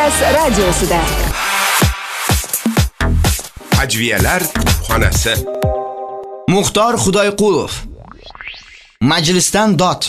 Xo'jas radiosida. Ajviyalar xonasi. Muxtor Xudoyqulov. Majlisdan dod.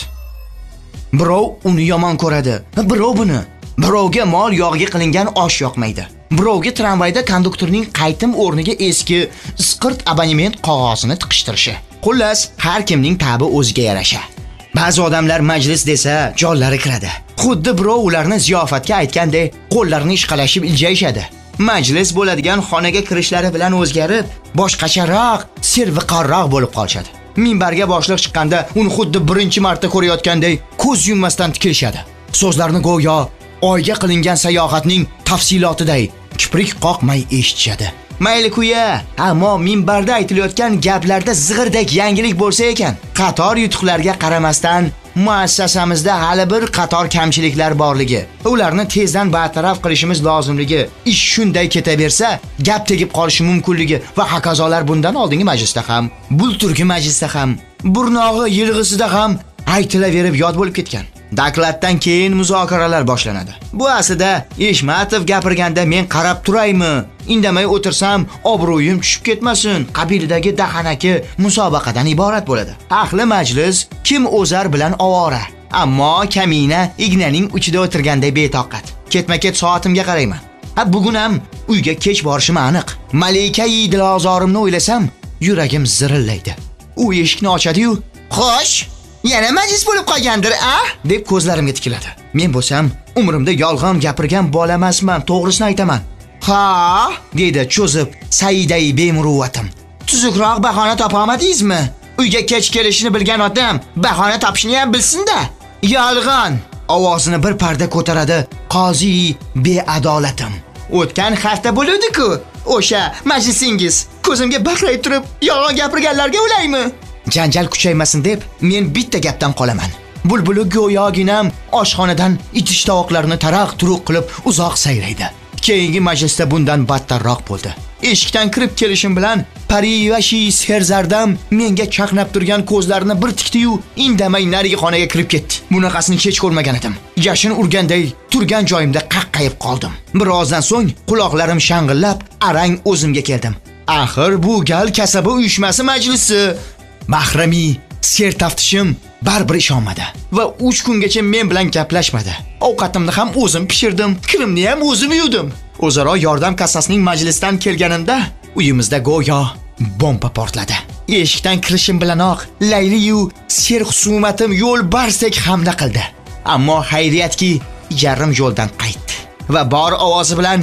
Birov uni yomon ko'radi, birov buni. Birovga mol yog'ga qilingan osh yoqmaydi. Birovga tramvayda konduktorning qaytim o'rniga eski isqirt abonement qog'ozini tiqishtirishi. Xullas, har kimning ta'bi o'ziga yarasha. Ba'zi odamlar majlis desa, jonlari kiradi. Xuddi birov ularni ziyofatga aytgandek, qo'llarini ishqalashib iljayishadi. Majlis bo'ladigan xonaga kirishlari bilan o'zgarib, boshqacharoq, serviqorroq bo'lib qolishadi. Minbarga boshliq chiqqanda uni xuddi birinchi marta ko'rayotgandek ko'z yummasdan tikilishadi. So'zlarni go'yo oyga qilingan sayohatning tafsilotiday kiprik qoqmay eshitishadi. Mayli kuya, ammo minbarda aytilayotgan gaplarda zig'irdek yangilik bo'lsa ekan, qator yutuqlarga qaramasdan muassasamizda hali bir qator kamchiliklar borligi, ularni tezdan bartaraf qilishimiz lozimligi, ish shunday ketaversa, gap tegib qolishi mumkinligi va hokazolar bundan oldingi majlisda ham, bulturgi majlisda ham, burnog'i yilg'isida ham aytilaverib yod bo'lib ketgan. Daklatdan keyin muzokaralar boshlanadi. Bu aslida Eshmatov gapirganda men qarab turaymi, indamay o'tirsam obro'yim tushib ketmasin, qabilidagi dahanaki musobaqadan iborat bo'ladi. Ahli majlis kim o'zar bilan ovora, ammo kamina ignaning uchida o'tirganday betoqat. Ketma-ket soatimga qarayman. Bugun ham uyga kech borishim aniq. Malika-yi dilozorimni o'ylasam, yuragim zirillaydi. U eshikni ochadi-yu, "Xo'sh, yana majlis bo'lib qolgandir, deb ko'zlarimga tikiladi. Men bo'lsam, umrimda yolg'on gapirgan bola emasman, to'g'risini aytaman. "Ha", dedi cho'zib Saidai bemuruvvatim. "Tuzukroq bahona topa olmadingizmi? Uyga kech kelishini bilgan odam bahona topishni ham bilsin-da." "Yolg'on", ovozini bir parda ko'taradi qozi beadolatim. "O'tgan hafta bo'ldi-ku, o'sha majlisingiz. Ko'zimga baqrayib turib, yolg'on gapirganlarga o'laymi?" Janjal kuchaymasin deb men bitta gapdan qolaman. Bulbuli go'yoginam oshxonadan idish tovoqlarini taraq-turuq qilib uzoq sayraydi. Keyingi majlisda bundan battarroq bo'ldi. Eshikdan kirib kelishim bilan Parivashi serzardam menga chaqnab turgan ko'zlarini bir tikdi-yu, indamay narigi xonaga kirib ketdi. Bunaqasini hech ko'rmagan edim. Jashin urganday turgan joyimda qaqqayib qoldim. Birozdan so'ng quloqlarim shang'illab, arang o'zimga keldim. Axir bu gal kasaba uyushmasi majlisi. Mahramiy ser taftishim baribir ishonmadi va 3 kungacha men bilan gaplashmadi. Ovqatimni ham o'zim pishirdim, kirimni ham o'zim yuvdim. O'zaro yordam kassasining majlisdan kelganimda uyimizda go'yo bomba portladi. Eshikdan kirishim bilanoq Layli-yu ser husumatim yo'l barsdek hamla qildi. Ammo xayriyatki, yarim yo'ldan qaytdi va bor ovozi bilan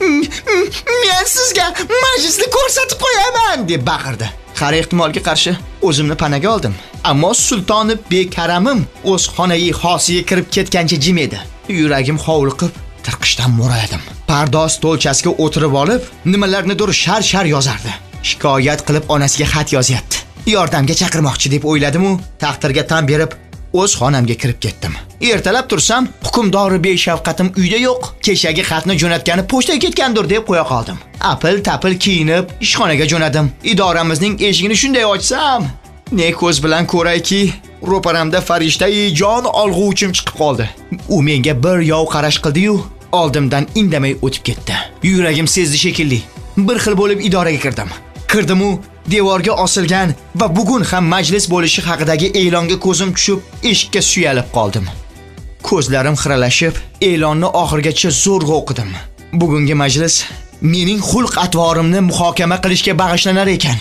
"Men sizga majlisni ko'rsatib qo'yaman" deb baqirdi. Har ehtimolga qarshi o'zimni panaga oldim. Ammo sultoni bekaramim o'z xonai xosiga kirib ketgancha jim edi. Yuragim hovliqib, tirqishdan mo'raladim. Pardoz stolchasiga o'tirib olib, nimalarnidir shar-shar yozardi. Shikoyat qilib onasiga xat yozyapti. Yordamga chaqirmoqchi deb o'yladim-u, taqdirga tan berib o'z xonamga kirib ketdim. Ertalab tursam, hukmdori beshafqatim uyda yo'q. Kechagi xatni jo'natgani pochtaga ketgandir deb qo'ya qoldim. Apil-tapil kiyinib ishxonaga jo'nadim. Idoramizning eshigini shunday ochsam, ne ko'z bilan ko'rayki, ro'paramda farishtai jon olg'uvchim chiqib qoldi. U menga bir yov qarash qildi-yu, oldimdan indamay o'tib ketdi. Yuragim sezdi shekilli. Bir xil bo'lib idoraga kirdim. Kirdim-u, devorga osilgan va bugun ham majlis bo'lishi haqidagi e'longa ko'zim tushib, eshikka suyalib qoldim. Ko'zlarim xiralashib, e'lonni oxirigacha zo'rg'a o'qidim. Bugungi majlis mening xulq-atvorimni muhokama qilishga bag'ishlanar ekan.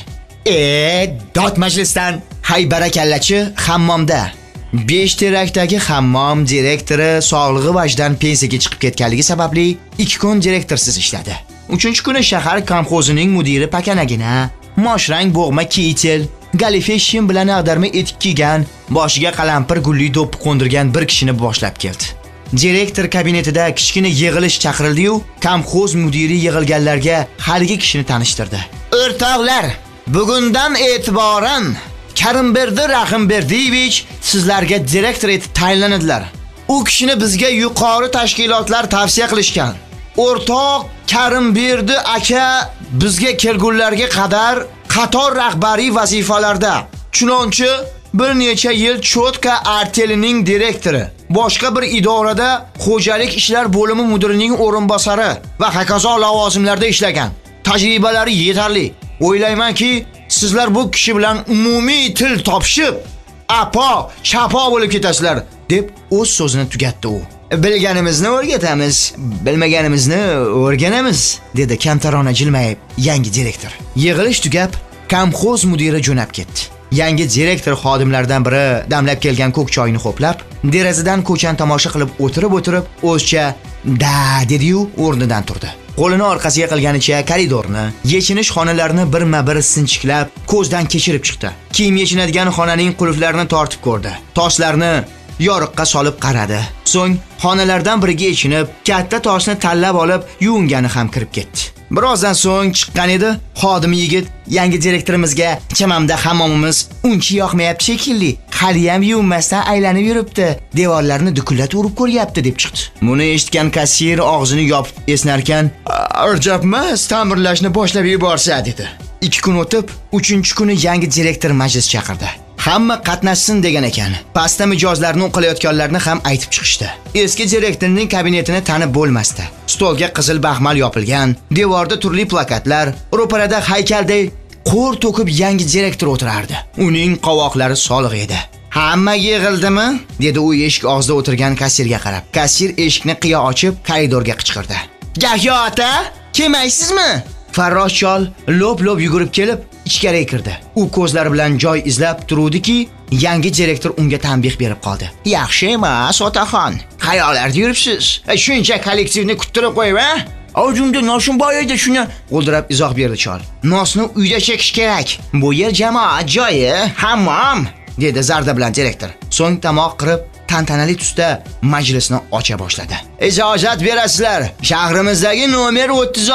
Dod majlisdan haybarakallachi hammomda. 5 terakdagi hammom direktori sog'lig'i vajdan pensiyaga chiqib ketganligi sababli 2 kun direktorsiz ishladi. 3-kuni shahar kolxozining mudiri pakanagina, moshrang bo'g'ma kitel, galife shim bilan ag'darma etik kiygan, boshiga qalampir gulli do'ppi qo'ndirgan bir kishini boshlab keldi. Direktor kabinetida kichkina yig'ilish chaqirildi-yu, kolxoz mudiri yig'ilganlarga haligi kishini tanishtirdi. "O'rtoqlar, bugundan e'tiboran Karimberdi Rahimberdiyevich sizlarga direktor etib tayinlanadilar. U kishini bizga yuqori tashkilotlar tavsiya qilishgan. O'rtoq Karimberdi aka bizga kelgunlarga qadar qator rahbariy vazifalarda, chunonchi bir necha yil Chotka artelining direktori boshqa bir idorada xo'jalik ishlar bo'limi mudirining o'rinbosari va hokazo lavozimlarda ishlagan. Tajribalari yetarli. O'ylaymanki, sizlar bu kishi bilan umumiy til topishib, chapo bo'lib ketasizlar, deb o'z so'zini tugatdi u. Bilganimizni o'rgatamiz, bilmaganimizni o'rganamiz, dedi kamtarona jilmayib yangi direktor. Yig'ilish tugab, kamxoz mudiri jo'nab ketdi. Yangi direktor xodimlardan biri damlab kelgan ko'k choyni xo'plab, derazadan ko'chani tomosha qilib o'tirib, o'zcha da dedi-yu, o'rnidan turdi. Qo'lini orqasiga qilganicha koridorni, yechinish xonalarini birma-bir sinchiklab, ko'zdan kechirib chiqdi. Kiyim yechinadigan xonaning qulflarini tortib ko'rdi. Toshlarni yoriqqa solib qaradi. So'ng xonalardan biriga yechinib, katta toshni tanlab olib, yuvingani ham kirib ketdi. Birozdan so'ng chiqqan edi, xodim yigit yangi direktorimizga chamamda hammomimiz uncha yoqmayapti shekilli, hali ham yuvmasdan aylanib yuribdi, devorlarni dukullatib urib ko'ryapti deb chiqdi. Buni eshitgan kassir og'zini yopib esnarkan, "Arjabmas, ta'mirlashni boshlab yuborsa" dedi. 2 kun o'tib, 3-kuni yangi direktor majlis chaqirdi. Hamma qatnashsin degan ekan. Pastda mijozlarni o'qilayotganlarni ham aytib chiqishdi. Eski direktorning kabinetini tanib bo'lmasdi. Stolga qizil baxmal yopilgan, devorda turli plakatlar, ro'parada haykalday qo'r to'kib yangi direktor o'tirardi. Uning qovoqlari soliq edi. "Hamma yig'ildimi?" dedi u eshik og'zida o'tirgan kassirga qarab. Kassir eshikni qiya ochib, koridorga qichqirdi. "Yahyo ota, kelmaysizmi?" Farrosh chol lop-lop yugurib kelib, ichkariga kirdi. U ko'zlari bilan joy izlab turuvdiki, yangi direktor unga tanbih berib qoldi. "Yaxshi emas, otaxon. Qayoqlarda yuribsiz? Shuncha kollektivni kuttirib qo'yib-a? O'zingda noshim bor edi, shuni", o'ldirib izoh berdi chol. "Nosni uyda chekish kerak. Bu yer jamoat joyi, hammom", dedi zarda bilan direktor. So'ng tomoq qirib, tantanali tusda majlisni ocha boshladi. "Ijozat berasizlar, shahrimizdagi nomer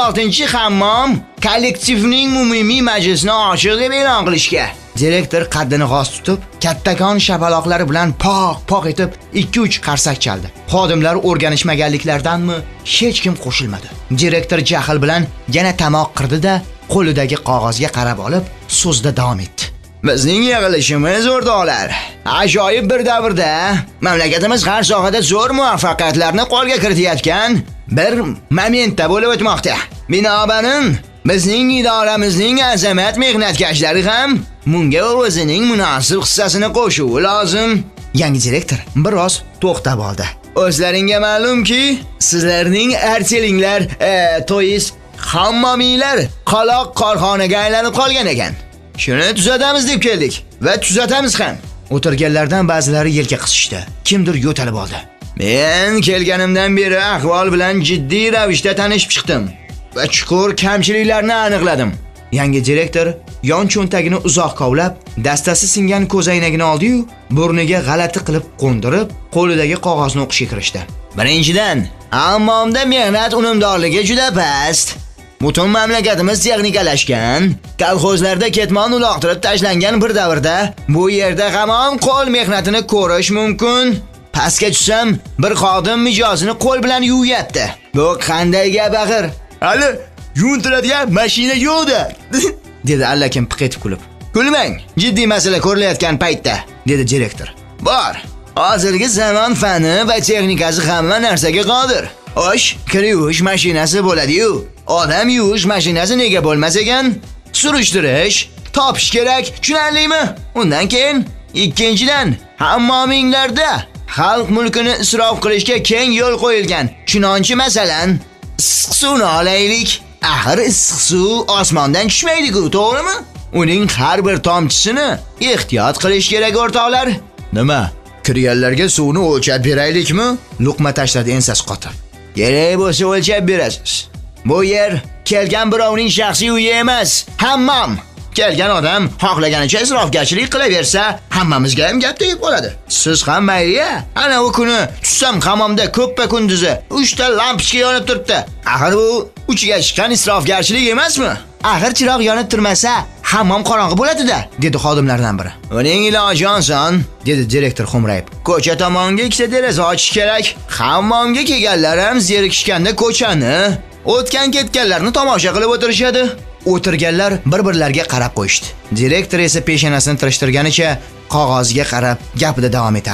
36-hammom kollektivning umumiy majlisini ochiq deb e'lon qilishga." Direktor qaddini g'oz tutib, kattakon shapaloqlari bilan poq etib 2-3 qarsak chaldi. Xodimlar o'rganishmaganliklaridanmi, hech kim qo'shilmadi. Direktor jahl bilan yana tomoq qirdi-da, qo'lidagi qog'ozga qarab olib, so'zda davom etdi. "Bizning yig'ilishimiz o'rtoqlar, ajoyib bir davrda mamlakatimiz har sohada zo'r muvaffaqiyatlarni qo'lga kiritayotgan bir momentda bo'lib o'tmoqda. Binobarin, bizning idoramizning azamat mehnatkashlari ham bunga o'zining munosib hissasini qo'shuvi lozim." Yangi direktor biroz to'xtab oldi. "O'zlaringga ma'lumki, sizlarning artelinglar, to'yiz, hammomiylar qaloq korxonaga aylanib qolgan ekan. Shuni tuzatamiz deb keldik va tuzatamiz ham." O'tirganlardan ba'zilari yelka qisishdi. Kimdir yo'talib oldi. "Men kelganimdan beri ahvol bilan jiddiy ravishda tanishib chiqdim va chuqur kamchiliklarni aniqladim." Yangi direktor yon cho'ntagini uzoq kovlab, dastasi singan ko'zoynagini oldi-yu, burniga g'alati qilib qo'ndirib, qo'lidagi qog'ozni o'qishga kirishdi. "Birinchidan, hammomda mehnat unumdorligi juda past. Butun mamlakatimiz texnikalashgan, kolxozlarda ketmon uloqtirib tashlangan bir davrda bu yerda hamon qo'l mehnatini ko'rish mumkin. Pastga tushsam, bir xodim mijozini qo'l bilan yuvyapti. Bu qanday gap axir? Hali yuvintiradigan mashina yo'q-da", dedi allakim piq etib kulib. "Kulmang, jiddiy masala ko'rilayotgan paytda", dedi direktor. "Bor, hozirgi zamon fani va texnikasi hamma narsaga qodir. Kir yuvish mashinasi bo'ladi-yu, odam yuvish mashinasi nega bo'lmas ekan? Surishtirish, topish kerak, tushunarlimi? Undan keyin ikkinchidan, hammominglarda xalq mulkini isrof qilishga keng yo'l qo'yilgan. Chunonchi masalan, issiq suvni olaylik. Axir issiq suv osmondan tushmaydi-ku, to'g'rimi? Uning har bir tomchisini ehtiyot qilish kerak o'rtoqlar." "Nima? Kirganlarga suvni o'lchab beraylikmi?" Luqma tashladi ensasi qotib. "Kerak bo'lsa o'lchab berasiz. Bu yer kelgan birovning shaxsiy uyi emas, hammom. Kelgan odam xohlaganicha isrofgarchilik qilaversa, hammamizga ham gap tegib qoladi. Siz ham mayli-ya. Ana u kuni tushsam hammomda ko'ppa kunduzi 3 ta lampochka yonib turibdi. Axir bu uchiga chiqqan isrofgarchilik emasmi? Axir chiroq yonib turmasa, hammom qorong'i bo'ladi-da", dedi xodimlardan biri. "Uning iloji oson", dedi direktor xo'mrayib. "Ko'cha tomonga ikkita deraza ochish kerak. Hammomga kelganlar ham zerikishganda ko'chani, o'tgan ketganlarni tomosha qilib o'tirishadi." O'tirganlar bir-birlariga qarab qo'yishdi. Direktor esa peshonasini tirishtirganicha qog'ozga qarab gapida davom etardi.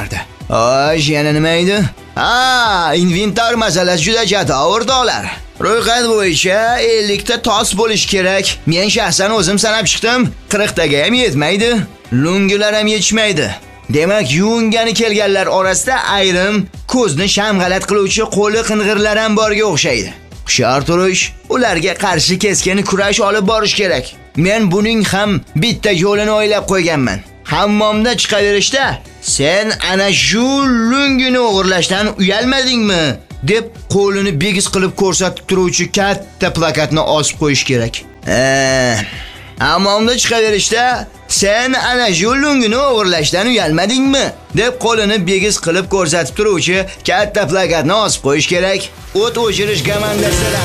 Osh, yana nima edi? Inventar masalasi juda jadal o'rtoqlar. Ro'yxat bo'yicha 50 ta tos bo'lish kerak. Men shaxsan o'zim sanab chiqdim. 40 taga ham yetmaydi. Lungilar ham yetishmaydi. Demak, yuvingani kelganlar orasida ayrim ko'zni shamg'alat qiluvchi qo'li qing'irlar ham borga o'xshaydi. Hushyor turish, ularga qarshi keskin kurash olib borish kerak. Men buning ham bitta yo'lini o'ylab qo'yganman. Hammomda chiqaverishda, "Sen ana shu lungini o'g'irlashdan uyalmadingmi?" deb qo'lini bigiz qilib ko'rsatib turuvchi katta plakatni osib qo'yish kerak. Hammomda chiqaverishda, "Sen ana shu lungini o'g'irlashdan uyalmadingmi?" deb qo'lini bigiz qilib ko'rsatib turuvchi katta plakatni osib qo'yish kerak. O't o'chirish komandasidan